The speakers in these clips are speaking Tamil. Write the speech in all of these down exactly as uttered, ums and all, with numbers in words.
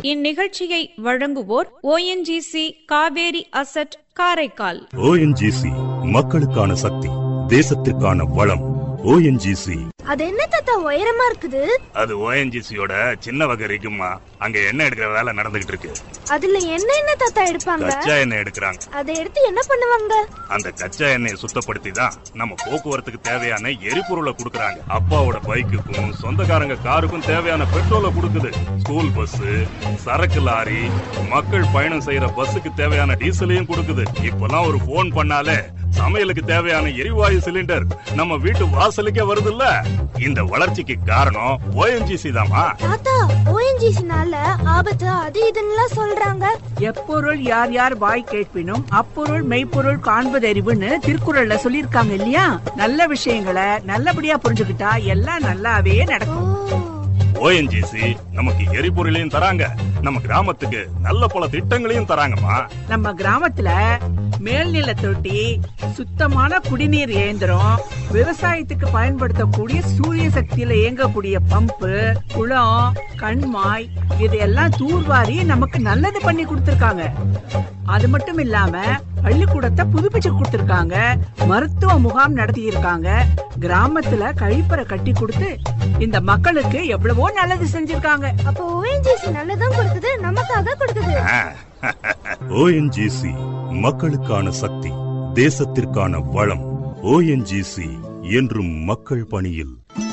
இந்நிகழ்ச்சியை வழங்குவோர் ONGC Kaveri asset Karaikal. ONGC மக்களுக்கான சக்தி, தேசத்திற்கான வளம். ஓஎன்ஜிசி. அது என்ன தாத்தா உயரமா இருக்குது? அது ஓஎன்ஜிசியோட சின்ன வகை இருக்குமா. அங்க எண்ணெய் எடுக்கிற வேலை நடந்துகிட்டு இருக்கு. அதுல என்ன என்ன தாத்தா எடுப்பாங்க? கச்சா எண்ணெய் எடுக்கிறாங்க. அதை எடுத்து என்ன பண்ணுவாங்க? அந்த கச்சா எண்ணெயை சுத்தப்படுத்தி தான் நம்ம போக்குவரத்துக்கு தேவையான எரிபொருளை கொடுக்கறாங்க. அப்பாவோட பைக்குக்கும் சொந்தக்காரங்க காருக்கும் தேவையான பெட்ரோலை கொடுக்குது. ஸ்கூல் பஸ், சரக்கு லாரி, மக்கள் பயணம் செய்யற பஸ்ஸுக்கு தேவையான டீசலையும் கொடுக்குது. இப்பெல்லாம் ஒரு போன் பண்ணாலே சமையலுக்கு தேவையான எரிவாயு சிலிண்டர் நம்ம வீட்டு வாசலுக்கே வருதுல்ல. இந்த வளர்ச்சிக்கு காரணம் ஓஎன்ஜிசி தாமா. தாத்தா, ஓஎன்ஜிசினால ஆபத்து அது இதுன்னு சொல்றாங்க. எப்பொருள் யார் யார் வாய் கேட்பினும் அப்பொருள் மெய்ப்பொருள் காண்பதறிவுன்னு திருக்குறள்ல சொல்லிருக்காங்க இல்லையா? நல்ல விஷயங்களை நல்லபடியா புரிஞ்சுக்கிட்டா எல்லாம் நல்லாவே நடக்கும். ஓஎன்ஜிசி நமக்கு எரிபொருளையும் தராங்க, நம்ம கிராமத்துக்கு நல்ல பல திட்டங்களையும் தராங்கம்மா. நம்ம கிராமத்துல மேல்நில தொட்டி, சுத்தமான குடிநீர் இயந்திரம், விவசாயத்துக்கு பயன்படுத்தக்கூடிய சூரிய சக்தியில இயங்கக்கூடிய பம்பு, குளம், கண்மாய் இதெல்லாம் தூர்வாரி நமக்கு நல்லது பண்ணி கொடுத்திருக்காங்க. அது மட்டும் இல்லாம பள்ளிக்கூடத்தை புதுப்பிச்சு கொடுத்திருக்காங்க, மருத்துவ முகாம் நடத்தி இருக்காங்க, கிராமத்துல கழிப்பறை கட்டி கொடுத்து இந்த மக்களுக்கு எவ்வளவோ நல்லது செஞ்சிருக்காங்க. அப்ப ஓஎன்ஜிசி நல்லதும் கொடுக்குது, நமக்காக கொடுக்குது. ஓஎன்ஜிசி மக்களுக்கான சக்தி, தேசத்திற்கான வளம். ஓஎன்ஜிசி என்றும் மக்கள் பணியில்.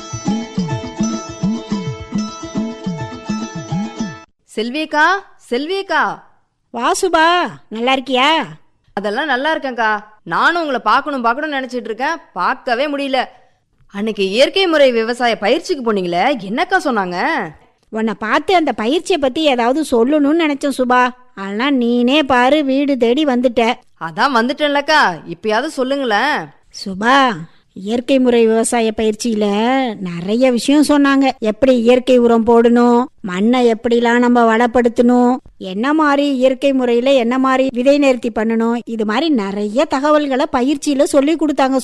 செல்வியக்கா, செல்வியக்கா. வாசுபா, நல்லா இருக்கியா? அதெல்லாம் நல்லா இருக்கேன்க்கா. நானும் உங்களை பார்க்கணும் பார்க்கணும்னு நினைச்சிட்டு இருக்கேன், பார்க்கவே முடியல. அன்னைக்கு இயற்கை முறை விவசாய பயிற்சிக்கு போனீங்களே, என்னக்கா சொன்னாங்க? உன்னை பார்த்து அந்த பயிற்சியை பத்தி ஏதாவது சொல்லணும்னு நினைச்சேன் சுபா. ஆனா நீனே பாரு, வீடு தேடி வந்துட்ட. அதான் வந்துட்டேன்லக்கா, இப்பயாவது சொல்லுங்களேன். சுபா, இயற்கை முறை விவசாய பயிற்சியில நிறைய விஷயம் சொன்னாங்க. எப்படி இயற்கை உரம் போடணும், மண்ணை எப்படிலாம் நம்ம வளப்படுத்தணும், என்ன மாதிரி இயற்கை முறையில என்ன மாதிரி விதை நேர்த்தி பண்ணணும், இது மாதிரி நிறைய தகவல்களை பயிற்சியில சொல்லி கொடுத்தாங்க.